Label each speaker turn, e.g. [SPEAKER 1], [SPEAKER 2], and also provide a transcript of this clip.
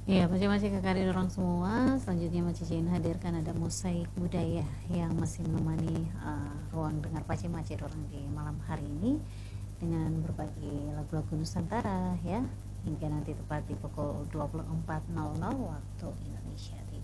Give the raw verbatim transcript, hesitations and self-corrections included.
[SPEAKER 1] Iya, masih-masih kakak orang semua. Selanjutnya Maci Jin hadirkan ada mosaik budaya yang masih menemani uh, ruang dengar Pace Maci orang di malam hari ini dengan berbagai lagu-lagu Nusantara ya, hingga nanti tepat di pukul dua puluh empat nol nol waktu Indonesia Timur.